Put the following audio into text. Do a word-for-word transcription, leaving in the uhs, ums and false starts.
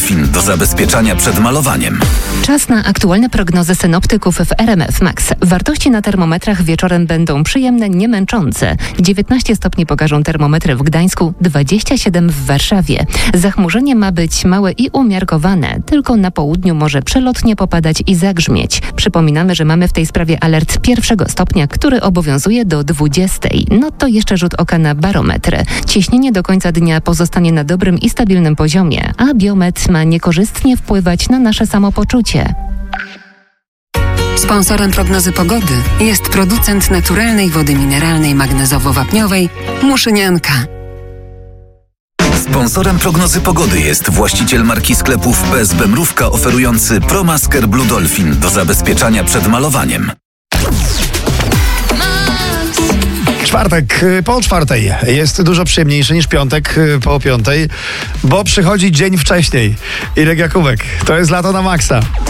Dolphin do zabezpieczania przed malowaniem. Czas na aktualne prognozy synoptyków w R M F Max. Wartości na termometrach wieczorem będą przyjemne, nie męczące. dziewiętnaście stopni pokażą termometry w Gdańsku, dwadzieścia siedem w Warszawie. Zachmurzenie ma być małe i umiarkowane. Tylko na południu może przelotnie popadać i zagrzmieć. Przypominamy, że mamy w tej sprawie alert pierwszego stopnia, który obowiązuje do dwudziestej. No to jeszcze rzut oka na barometry. Ciśnienie do końca dnia pozostanie na dobrym i stabilnym poziomie, a biometr ma niekorzystnie wpływać na nasze samopoczucie. Sponsorem prognozy pogody jest producent naturalnej wody mineralnej magnezowo-wapniowej Muszynianka. Sponsorem prognozy pogody jest właściciel marki sklepów P S B Mrówka oferujący ProMasker Blue Dolphin do zabezpieczania przed malowaniem. Czwartek po czwartej jest dużo przyjemniejszy niż piątek po piątej, bo przychodzi dzień wcześniej. Irek Jakubek, to jest lato na maksa.